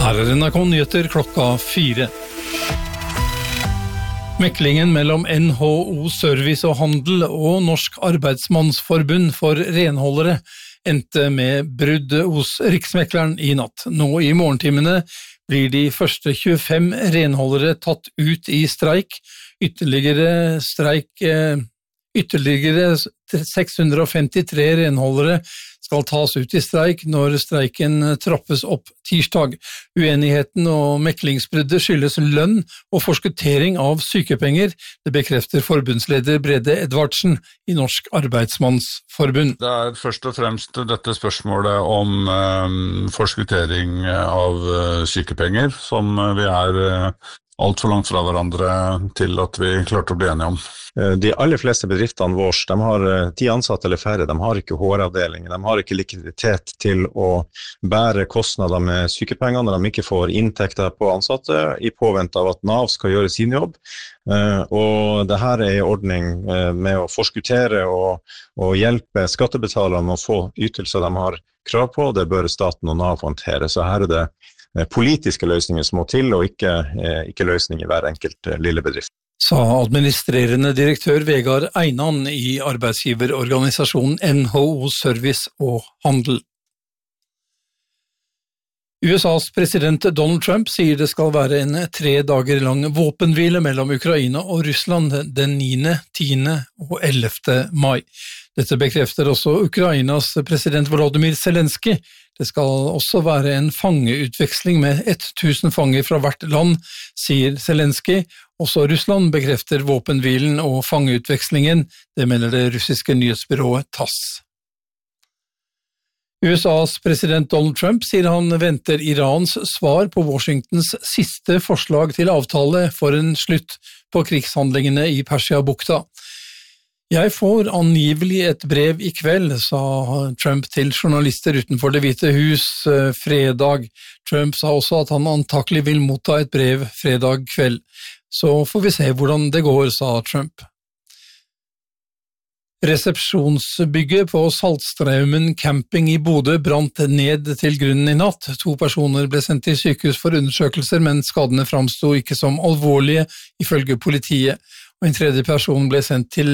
Her NRK Nyheter klokka 4. Meklingen mellom NHO Service og Handel og Norsk Arbeidsmannsforbund for renholdere endte med brudd hos Riksmekleren i natt. Nå i morgentimene blir de første 25 renholdere tatt ut i streik. Ytterligere 653 renholdere skal tas ut i streik når streiken trappes opp tirsdag. Uenigheten og meklingsbruddet skyldes lønn og forskuttering av sykepenger. Det bekrefter forbundsleder Brede Edvardsen i Norsk Arbeidsmannsforbund. Det først og fremst dette spørsmålet om forskuttering av sykepenger, som vi alt for langt fra hverandre til at vi klarte å bli enige om. De aller fleste bedriftene våre, de har 10 ansatte eller færre, de har ikke HR-avdeling, de har ikke likviditet til å bære kostnader med sykepenger når de ikke får inntekter på ansatte i påvente av at Nav skal gjøre sin jobb. Og det her en ordning med å forskuttere og hjelpe skattebetalerne med å få ytelser de har krav på, det bør staten og Nav håndtere. Så her det politiske løsninger som må til, og ikke løsninger i hver enkelt lille bedrift. Sa administrerende direktør Vegard Einan i arbeidsgiverorganisasjonen NHO Service og Handel. USAs president Donald Trump sier det skal være en 3 dager lang våpenhvile mellom Ukraina og Russland den 9., 10. og 11. mai. Dette bekrefter også Ukrainas president Volodymyr Zelensky. Det skal også være en fangeutveksling med 1000 fanger fra hvert land, sier Zelensky. Også Russland bekrefter våpenhvilen og fangeutvekslingen, det mener det russiske nyhetsbyrået TASS. USAs president Donald Trump sier han venter Irans svar på Washingtons siste forslag til avtale for en slutt på krigshandlingene i Persiabukta. Jeg får angivelig et brev i kveld, sa Trump til journalister utenfor Det hvite hus fredag. Trump sa også at han antakelig vil motta et brev fredag kveld. Så får vi se hvordan det går, sa Trump. Resepsjonsbygget på Saltstraumen camping i Bodø brant ned til grunnen i natt. 2 personer ble sendt til sykehus for undersøkelser, men skadene framstod ikke som alvorlige, ifølge politiet. Og en 3. person ble sendt til